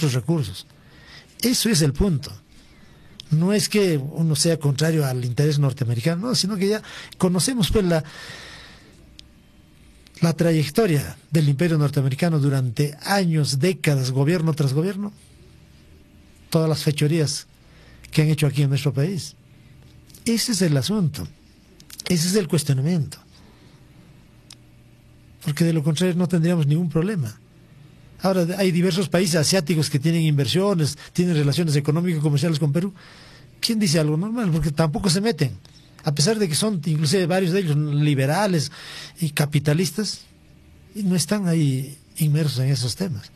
otros recursos. Eso es el punto. No es que uno sea contrario al interés norteamericano, no, sino que ya conocemos pues la trayectoria del imperio norteamericano durante años, décadas, gobierno tras gobierno, todas las fechorías que han hecho aquí en nuestro país. Ese es el asunto, ese es el cuestionamiento, porque de lo contrario no tendríamos ningún problema. Ahora hay diversos países asiáticos que tienen inversiones, tienen relaciones económicas comerciales con Perú. ¿Quién dice algo normal? Porque tampoco se meten. A pesar de que son inclusive varios de ellos liberales y capitalistas, y no están ahí inmersos en esos temas.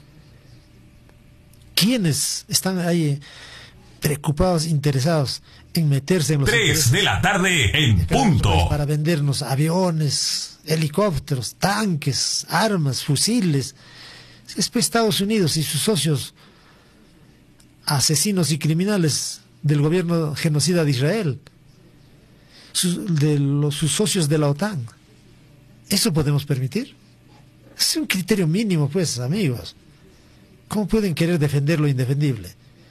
¿Quiénes están ahí preocupados, interesados en meterse en los 3 de la tarde en punto para vendernos aviones, helicópteros, tanques, armas, fusiles? Es pues Estados Unidos y sus socios asesinos y criminales del gobierno genocida de Israel, sus socios de la OTAN. ¿Eso podemos permitir? Es un criterio mínimo, pues, amigos. ¿Cómo pueden querer defender lo indefendible?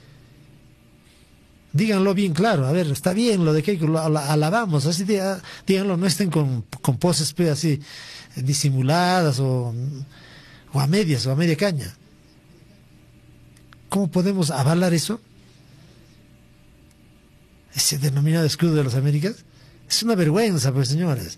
Díganlo bien claro. A ver, está bien lo de Keiko, lo alabamos, así díganlo, no estén con poses pues, así disimuladas o a medias o a media caña. ¿Cómo podemos avalar eso? Ese denominado escudo de las Américas es una vergüenza, pues, señores.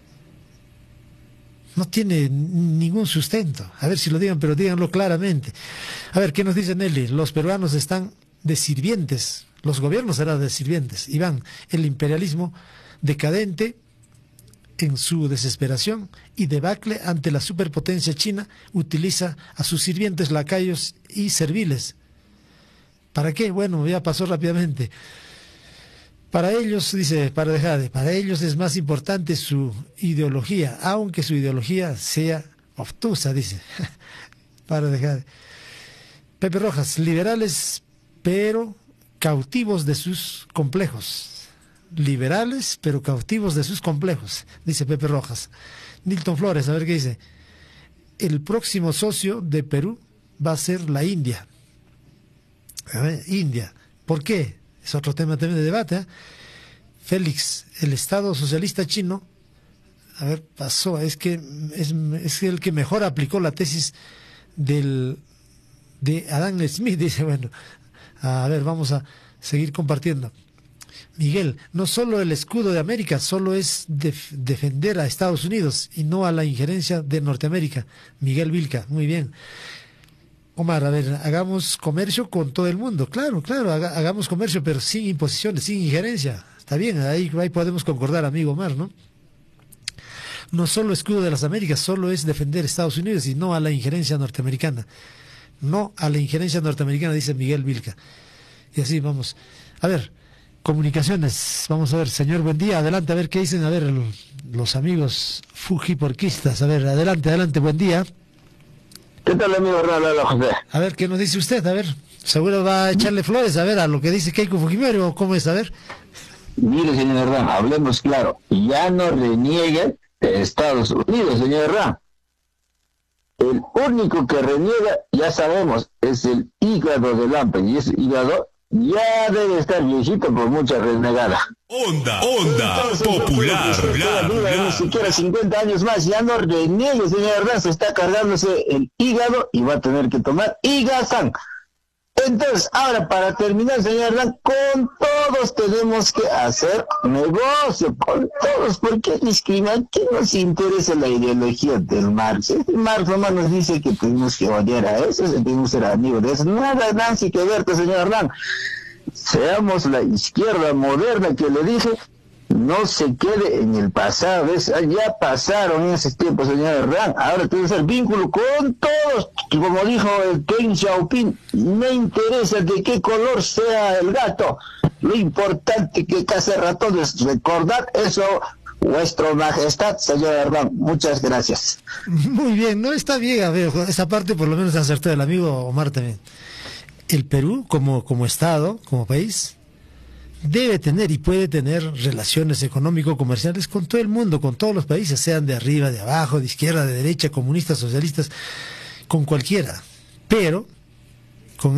No tiene ningún sustento. A ver si lo digan, pero díganlo claramente. A ver, ¿qué nos dice Nelly? Los peruanos están de sirvientes, los gobiernos serán de sirvientes, y van el imperialismo decadente en su desesperación y debacle ante la superpotencia china, utiliza a sus sirvientes, lacayos y serviles. ¿Para qué? Bueno, ya pasó rápidamente. Para ellos, dice Paradejade, para ellos es más importante su ideología, aunque su ideología sea obtusa, dice Paradejade. Pepe Rojas, liberales pero cautivos de sus complejos. Liberales pero cautivos de sus complejos, dice Pepe Rojas. Nilton Flores, a ver qué dice. El próximo socio de Perú va a ser la India. A ver, India. ¿Por qué? Es otro tema también de debate, ¿eh? Félix, el Estado socialista chino, a ver, pasó, es que es el que mejor aplicó la tesis de Adam Smith, dice, bueno, a ver, vamos a seguir compartiendo. Miguel, no solo el escudo de América, solo es defender a Estados Unidos y no a la injerencia de Norteamérica. Miguel Vilca, muy bien. Omar, a ver, hagamos comercio con todo el mundo. Claro, hagamos comercio, pero sin imposiciones, sin injerencia. Está bien, ahí podemos concordar, amigo Omar, ¿no? No solo escudo de las Américas, solo es defender a Estados Unidos y no a la injerencia norteamericana. No a la injerencia norteamericana, dice Miguel Vilca. Y así vamos. A ver, comunicaciones. Vamos a ver, señor, buen día. Adelante, a ver qué dicen. A ver, los amigos fujiporquistas. A ver, adelante, buen día. ¿Qué tal, amigo Ronaldo José? A ver, ¿qué nos dice usted? A ver, seguro va a echarle flores, a ver, a lo que dice Keiko Fujimori, o cómo es, a ver. Mire, señor Herrán, hablemos claro. Ya no renieguen de Estados Unidos, señor Herrán. El único que reniega, ya sabemos, es el hígado del hambre, y ese hígado ya debe estar viejito por mucha renegada. Onda popular. Ni siquiera 50 años más, ya no reniegue, señor Herrán, se está cargándose el hígado y va a tener que tomar Higazán. Entonces, ahora para terminar, señor Hernán, con todos tenemos que hacer negocio, con todos, porque discriminar, ¿qué nos interesa la ideología del Marx? Marx nomás nos dice que tenemos que odiar a esos, tenemos que ser amigos de esos. Nada, Nancy, que verte, señor Hernán. Seamos la izquierda moderna que le dije, no se quede en el pasado. Ya pasaron esos tiempos, señor Hernán. Ahora tenemos el vínculo con todos. Como dijo el Deng Xiaoping, no interesa de qué color sea el gato. Lo importante que hace rato es recordar eso, vuestra majestad, señor Hernán. Muchas gracias. Muy bien, no está bien, a ver, esa parte por lo menos acertó el amigo Omar también. El Perú, como Estado, como país, debe tener y puede tener relaciones económico-comerciales con todo el mundo, con todos los países, sean de arriba, de abajo, de izquierda, de derecha, comunistas, socialistas, con cualquiera. Pero